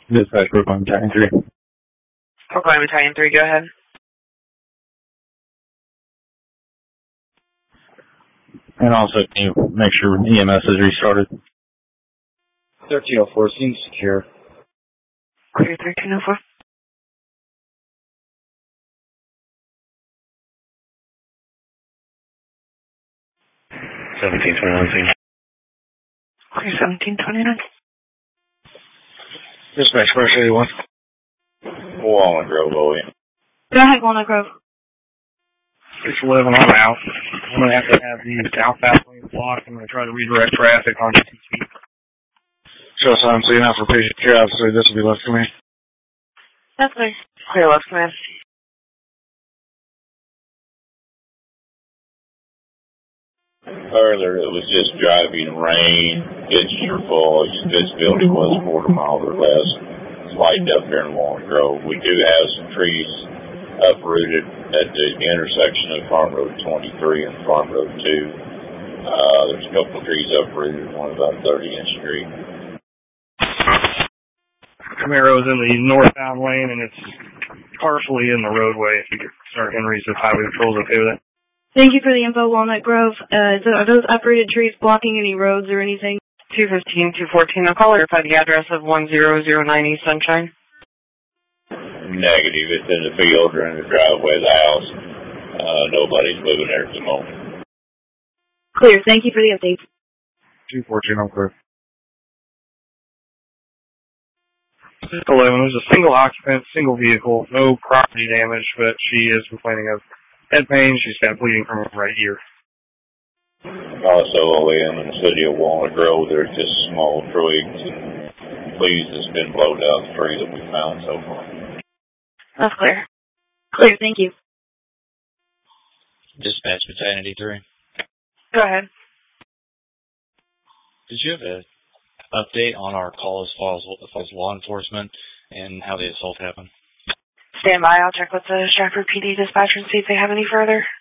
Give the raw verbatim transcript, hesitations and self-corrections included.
Dispatch Brooklyn Battalion three. Brooklyn Battalion three, go ahead. And also, can you make sure E M S is restarted? thirteen oh four, seems secure. Clear thirteen oh four. seventeen twenty-nine, scene. Clear seventeen twenty-nine. Dispatch, First eighty-one. Walnut Grove, O E. Go ahead, Walnut Grove. six eleven, I'm out. I'm going to have to have the southbound lane blocked. I'm going to try to redirect traffic on T T. Show sign, so you're not for patient care, obviously this will be left to me. That's clear. Clear left, command. Earlier, it was just driving rain, ditches are full, visibility was quarter miles or less. It's lightened up here in Walnut Grove. We do have some trees uprooted at the intersection of Farm Road twenty-three and Farm Road two. Uh, there's a couple of trees uprooted, one about thirty inch tree. Camaro's in the northbound lane, and it's partially in the roadway. If you could start Henry's if Highway Patrol's okay with it. Thank you for the info, Walnut Grove. Uh, so are those uprooted trees blocking any roads or anything? two fifteen, two fourteen. I'll call verify the address of one zero zero nine East Sunshine. Negative. It's in the field or in the driveway of the house. Uh, nobody's living there at the moment. Clear. Thank you for the update. two fourteen, I'm clear. six eleven, there's a single occupant, single vehicle, no property damage, but she is complaining of head pain. She's got bleeding from her right ear. Also, in the city of Walnut Grove, there's just small twigs and leaves that's been blown out the tree that we found so far. That's clear. Clear, thank you. Dispatch Battalion eighty-three. Go ahead. Did you have an update on our call as far as, as far as law enforcement and how the assault happened? Stand by. I'll check with the Stratford P D dispatcher and see if they have any further.